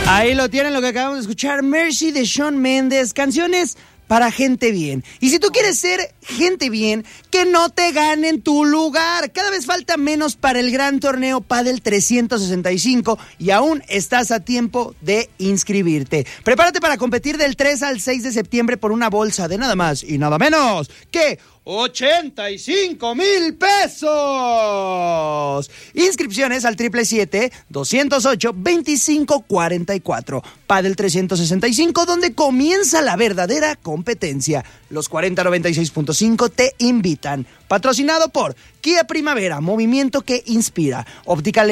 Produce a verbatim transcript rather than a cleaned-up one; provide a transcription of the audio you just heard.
Ahí lo tienen, lo que acabamos de escuchar, Mercy de Shawn Mendes, canciones para gente bien. Y si tú quieres ser gente bien, que no te ganen tu lugar. Cada vez falta menos para el gran torneo Padel trescientos sesenta y cinco y aún estás a tiempo de inscribirte. Prepárate para competir del tres al seis de septiembre por una bolsa de nada más y nada menos que ochenta y cinco mil pesos. Inscripciones al triple siete, doscientos ocho, veinticinco cuarenta y cuatro. Padel trescientos sesenta y cinco, donde comienza la verdadera competencia. Los cuarenta noventa y seis punto cinco te invitan. Patrocinado por Kia Primavera, movimiento que inspira. Óptica León.